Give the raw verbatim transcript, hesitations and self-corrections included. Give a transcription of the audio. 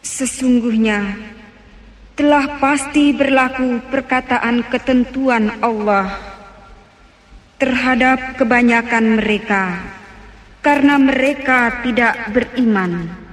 Sesungguhnya telah pasti berlaku perkataan ketentuan Allah terhadap kebanyakan mereka karena mereka tidak beriman.